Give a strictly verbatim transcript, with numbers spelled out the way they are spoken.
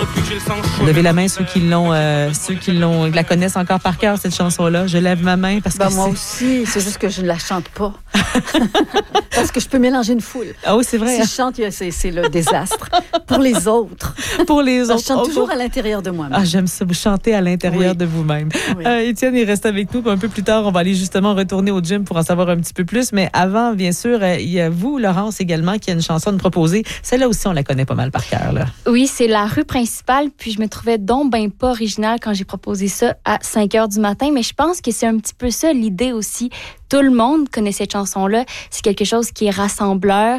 depuis que j'ai le sang chaud. Levez la main ceux qui l'ont, euh, ceux qui l'ont, la connaissent encore par cœur, cette chanson-là. Je lève ma main parce ben, que moi c'est... aussi, c'est juste que je ne la chante pas. Parce que je peux mélanger une foule. Ah oui, c'est vrai. Si je chante, c'est, c'est le désastre. Pour les autres. Pour les autres. Je chante oh, toujours pour... à l'intérieur de moi-même. Ah, j'aime ça, vous chantez à l'intérieur oui. de vous-même. Oui. Euh, Étienne, il reste avec nous. Un peu plus tard, on va aller justement retourner au gym pour en savoir un petit peu plus. Mais avant, bien sûr, euh, il y a vous, Laurence, également, qui a une chanson à nous proposer. Celle-là aussi, on la connaît pas mal par cœur. Là. Oui, c'est La rue principale. Puis je me trouvais donc ben pas originale quand j'ai proposé ça à cinq heures du matin. Mais je pense que c'est un petit peu ça l'idée aussi. Tout le monde connaît cette chanson-là. C'est quelque chose qui est rassembleur.